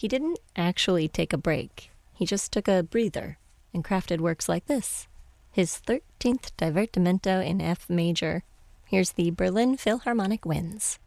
He didn't actually take a break. He just took a breather and crafted works like this. His 13th Divertimento in F major. Here's the Berlin Philharmonic Winds.